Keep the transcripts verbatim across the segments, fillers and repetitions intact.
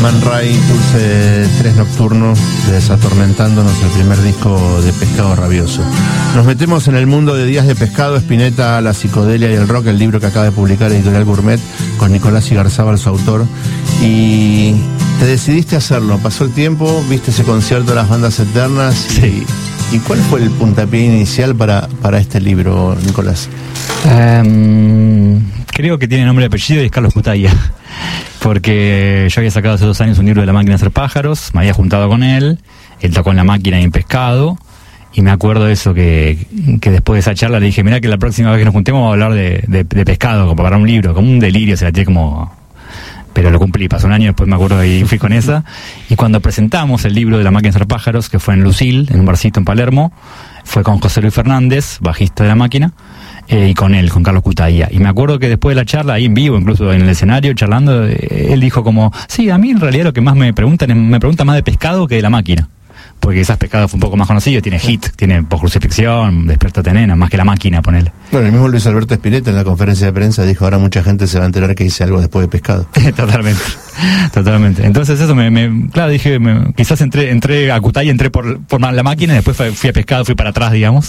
Man Ray, Dulce Tres Nocturnos, de Desatormentándonos, el primer disco de Pescado Rabioso. Nos metemos en el mundo de Días de Pescado, Spinetta, la psicodelia y el rock, el libro que acaba de publicar Editorial Gourmet, con Nicolás Igarzábal, su autor. Y te decidiste hacerlo, pasó el tiempo, viste ese concierto de las bandas eternas. Sí. Y, ¿y cuál fue el puntapié inicial para, para este libro, Nicolás? Um, creo que tiene nombre y apellido y es Carlos Cutaya. Porque yo había sacado hace dos años un libro de La Máquina de Hacer Pájaros, me había juntado con él, él tocó en La Máquina y en Pescado, y me acuerdo de eso, que, que después de esa charla le dije, mirá que la próxima vez que nos juntemos vamos a hablar de, de, de pescado, como para un libro, como un delirio, se la tiré como... Pero lo cumplí, pasó un año después, me acuerdo, y fui con esa. Y cuando presentamos el libro de La Máquina de Hacer Pájaros, que fue en Lucil, en un barcito en Palermo, fue con José Luis Fernández, bajista de La Máquina, Eh, y con él, con Carlos Cutaya. Y me acuerdo que después de la charla, ahí en vivo, incluso en el escenario, charlando, eh, él dijo como, sí, a mí en realidad lo que más me preguntan, es, me preguntan más de pescado que de La Máquina. Porque quizás Pescado fue un poco más conocido, tiene hit, tiene Post-Crucifixión, Despierta Nena, más que La Máquina, ponele. Bueno, el mismo Luis Alberto Spinetta en la conferencia de prensa dijo, ahora mucha gente se va a enterar que hice algo después de Pescado. Totalmente, totalmente. Entonces eso me, me claro, dije, me, quizás entré, entré a Cutaya, entré por, por La Máquina, y después fui a Pescado, fui para atrás, digamos.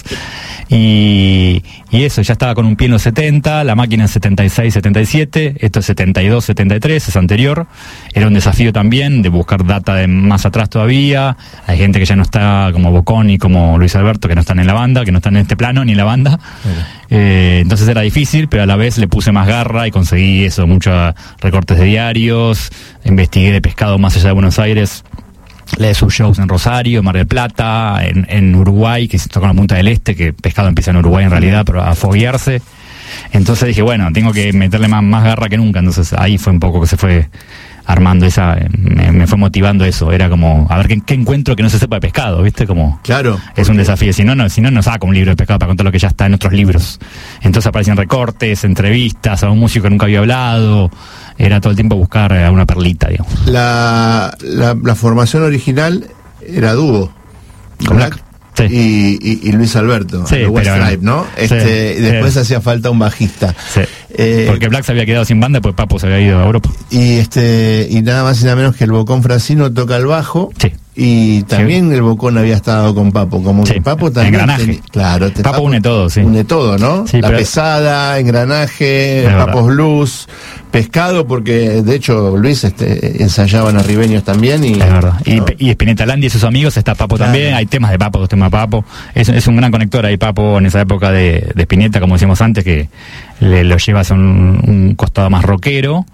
Y, y eso, ya estaba con un pie en los setenta, La Máquina en setenta y seis, setenta y siete, esto es setenta y dos, setenta y tres, es anterior. Era un desafío también de buscar data de más atrás todavía. Hay gente que ya no está, como Bocón y como Luis Alberto, que no están en la banda, que no están en este plano ni en la banda. Eh, entonces era difícil, pero a la vez le puse más garra y conseguí eso, muchos recortes de diarios, investigué de Pescado más allá de Buenos Aires, le de sus shows en Rosario, Mar del Plata, en, en Uruguay, que se toca en la Punta del Este, que Pescado empieza en Uruguay en realidad, pero a foguearse. Entonces dije, bueno, tengo que meterle más, más garra que nunca. Entonces ahí fue un poco que se fue armando esa, me, me fue motivando eso. Era como, a ver qué, qué encuentro que no se sepa de Pescado, ¿viste? Como, claro, es un desafío. Si no, no, si no, no saco un libro de Pescado para contar lo que ya está en otros libros. Entonces aparecían recortes, entrevistas a un músico que nunca había hablado. Era todo el tiempo buscar una perlita, digamos. La, la, la formación original era dúo. Con Black. Sí. Y, y, y Luis Alberto, sí, West pero, Stripe, ¿no? Este, sí, y después sí. hacía falta un bajista. Sí. Eh, Porque Black se había quedado sin banda, pues Papo se había ido a Europa. Y este y nada más y nada menos que el Bocón Francino toca el bajo. Sí. Y también sí. El Bocón había estado con Papo, como sí. que Papo también. Engranaje. Ten, claro, te, Papo, Papo une todo, sí. Une todo, ¿no? Sí, la pero... pesada, Engranaje, Papos Blues, Pescado, porque de hecho Luis este, ensayaba en Arribeños también. Y, es verdad. ¿no? Y, y Spinetta Landi y sus amigos, está Papo claro. también, hay temas de Papo, dos temas de Papo. Es, es un gran conector ahí, Papo, en esa época de, de Spinetta, como decíamos antes, que le, lo lleva a un, un costado más rockero.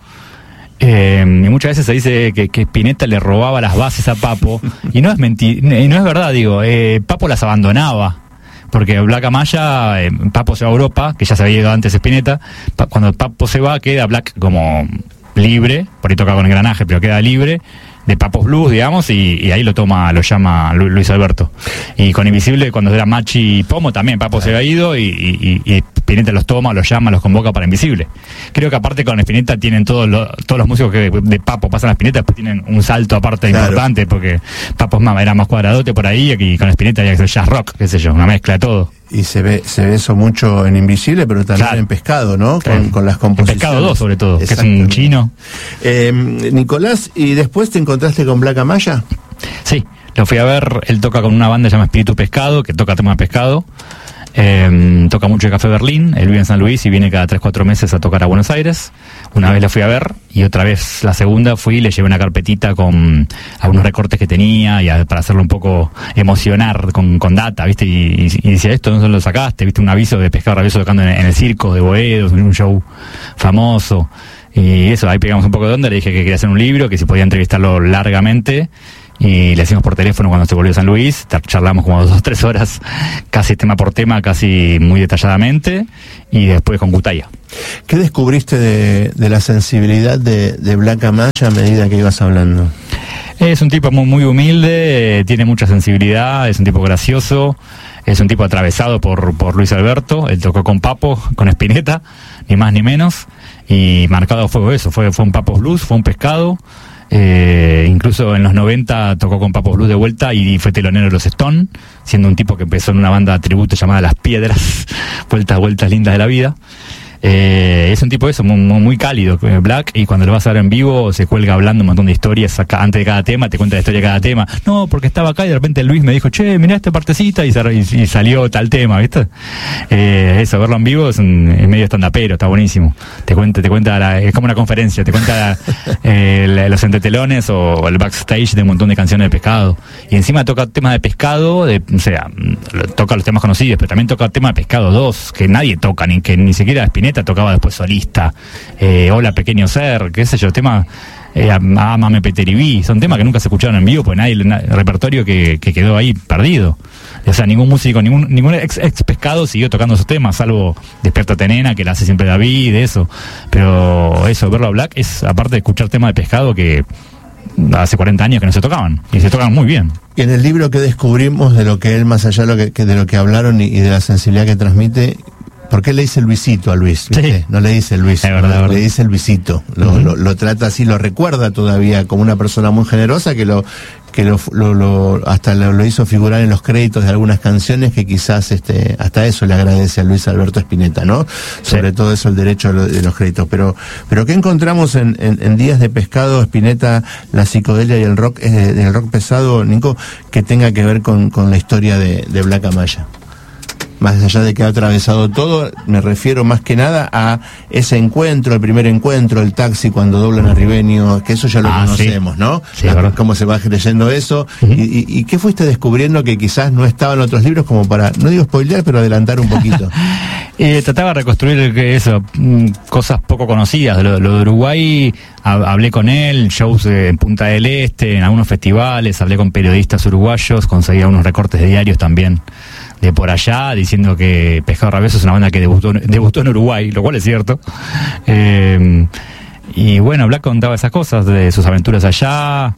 Eh, y muchas veces se dice que, que Spinetta le robaba las bases a Papo, y no es mentir, no es verdad, digo, eh, Papo las abandonaba, porque Black Amaya, eh, Papo se va a Europa, que ya se había ido antes Spinetta, pa, cuando Papo se va queda Black como libre, por ahí toca con Engranaje, pero queda libre, de Papos Blues, digamos, y, y ahí lo toma, lo llama Lu, Luis Alberto. Y con Invisible, cuando era Machi y Pomo, también Papo se había ido y, y, y Spinetta los toma, los llama, los convoca para Invisible. Creo que aparte con Spinetta tienen todos los, todos los músicos que de Papo pasan a Spinetta, pues tienen un salto aparte claro. importante, porque Papo era más cuadradote por ahí, y con Spinetta había que ser jazz rock, qué sé yo, una mezcla de todo. Y se ve se ve eso mucho en Invisible, pero también claro. en Pescado, ¿no? Claro. Con, con las composiciones. En Pescado dos, sobre todo, que es un chino. Eh, Nicolás, ¿y después te encontraste con Black Amaya? Sí, lo fui a ver, él toca con una banda llamada Espíritu Pescado, que toca tema de pescado. Eh, toca mucho de Café Berlín, él vive en San Luis y viene cada tres cuatro meses a tocar a Buenos Aires. Una vez la fui a ver y otra vez la segunda fui y le llevé una carpetita con algunos recortes que tenía y a, para hacerlo un poco emocionar con, con data, ¿viste? Y, y, y decía, esto no lo sacaste, ¿viste? Un aviso de Pescado Rabioso tocando en, en el circo de Boedos, en un show famoso. Y eso, ahí pegamos un poco de onda, le dije que quería hacer un libro, que si podía entrevistarlo largamente. Y le hicimos por teléfono cuando se volvió a San Luis, charlamos como dos o tres horas, casi tema por tema, casi muy detalladamente, y después con Cutaya. ¿Qué descubriste de, de la sensibilidad de, de Black Amaya a medida que ibas hablando? Es un tipo muy, muy humilde, eh, tiene mucha sensibilidad, es un tipo gracioso, es un tipo atravesado por, por Luis Alberto, él tocó con Papo, con Spinetta, ni más ni menos, y marcado fue eso, fue, fue un Papos Blues, fue un Pescado. Eh, incluso en los noventa tocó con Papos Blues de vuelta y fue telonero de los Stone, siendo un tipo que empezó en una banda de tributo llamada Las Piedras, vueltas, vueltas lindas de la vida. Eh, es un tipo de eso, muy, muy cálido, Black, y cuando lo vas a ver en vivo se cuelga hablando un montón de historias acá, antes de cada tema, te cuenta la historia de cada tema. No, porque estaba acá y de repente Luis me dijo, che, mirá esta partecita, y, se, y, y salió tal tema, ¿viste? Eh, eso, verlo en vivo es, un, es medio stand-upero, está buenísimo. Te cuenta, te cuenta la, es como una conferencia, te cuenta eh, la, los entretelones o el backstage de un montón de canciones de Pescado. Y encima toca temas de Pescado, de, o sea, toca los temas conocidos, pero también toca temas de Pescado dos, que nadie toca, ni que ni siquiera Spinetta tocaba después solista. Eh, Hola Pequeño Ser, qué sé yo, temas, eh, Amame Peteribí, son temas que nunca se escucharon en vivo, pues nadie, el repertorio que, que quedó ahí perdido. O sea, ningún músico, ningún ningún ex, ex Pescado siguió tocando esos temas, salvo Despiértate Nena, que la hace siempre David, eso. Pero eso, verlo a Black, es aparte de escuchar temas de Pescado que hace cuarenta años que no se tocaban, y se tocan muy bien. Y en el libro que descubrimos de lo que él, más allá de lo que, que de lo que hablaron y, y de la sensibilidad que transmite, ¿por qué le dice Luisito a Luis? ¿Viste? Sí. No le dice Luis, es verdad, le, verdad. le dice Luisito. Lo, uh-huh. lo, lo trata así, lo recuerda todavía como una persona muy generosa que lo que lo, lo, lo hasta lo, lo hizo figurar en los créditos de algunas canciones, que quizás este hasta eso le agradece a Luis Alberto Spinetta, ¿no? Sí. Sobre todo eso, el derecho de, lo, de los créditos. Pero pero ¿qué encontramos en, en, en Días de Pescado, Spinetta, la psicodelia y el rock, eh, el rock pesado, Nico, que tenga que ver con, con la historia de, de Black Amaya? Más allá de que ha atravesado todo, me refiero más que nada a ese encuentro, el primer encuentro, el taxi cuando doblan a Ribeño, que eso ya lo ah, conocemos, sí. ¿no? Sí, la, cómo se va leyendo eso. Uh-huh. y, y, ¿Y qué fuiste descubriendo que quizás no estaba en otros libros, como para, no digo spoilear, pero adelantar un poquito? eh, trataba de reconstruir eso, cosas poco conocidas. Lo, lo de Uruguay, hablé con él, shows en Punta del Este, en algunos festivales, hablé con periodistas uruguayos, conseguía unos recortes de diarios también de por allá, diciendo que Pescado Rabioso es una banda que debutó, debutó en Uruguay, lo cual es cierto. Eh, y bueno, Black contaba esas cosas de sus aventuras allá.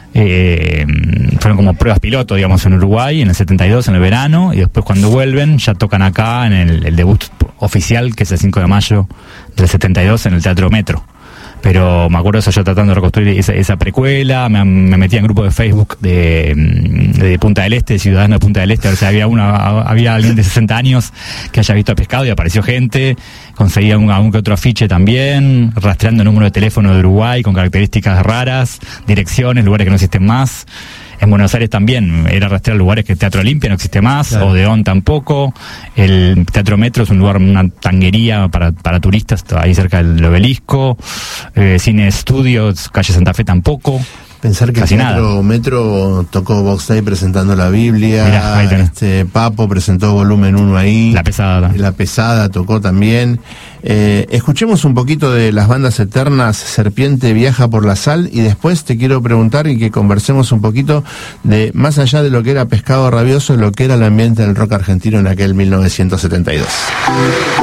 Eh, fueron como pruebas piloto, digamos, en Uruguay, en el setenta y dos, en el verano, y después cuando vuelven ya tocan acá en el, el debut oficial, que es el cinco de mayo del setenta y dos, en el Teatro Metro. Pero me acuerdo eso, yo tratando de reconstruir esa, esa precuela, me, me metía en grupo de Facebook de, de Punta del Este, de Ciudadanos de Punta del Este, a ver si había una, había alguien de sesenta años que haya visto a Pescado, y apareció gente, conseguía un, algún que otro afiche también, rastreando el número de teléfono de Uruguay con características raras, direcciones, lugares que no existen más. En Buenos Aires también era rastrear lugares que Teatro Olimpia no existe más, claro. Odeón tampoco. El Teatro Metro es un lugar, una tanguería para, para turistas, ahí cerca del Obelisco. Eh, Cine Estudios, calle Santa Fe tampoco. Pensar que Casi el Metro, nada. Metro tocó Box Day presentando la Biblia. Mirá, ahí tenés. este Papo presentó Volumen uno ahí. La Pesada. La Pesada tocó también. Eh, escuchemos un poquito de las bandas eternas, Serpiente Viaja por la Sal, y después te quiero preguntar y que conversemos un poquito de, más allá de lo que era Pescado Rabioso, lo que era el ambiente del rock argentino en aquel mil novecientos setenta y dos.